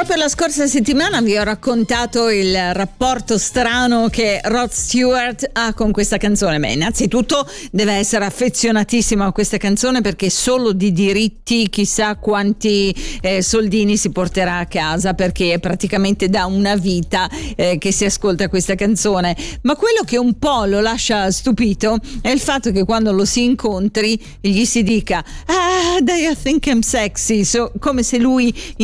Proprio la scorsa settimana vi ho raccontato il rapporto strano che Rod Stewart ha con questa canzone. Beh, innanzitutto deve essere affezionatissimo a questa canzone, perché solo di diritti chissà quanti soldini si porterà a casa, perché è praticamente da una vita che si ascolta questa canzone. Ma quello che un po' lo lascia stupito è il fatto che quando lo si incontri gli si dica "Ah, do you think I'm sexy?", come se lui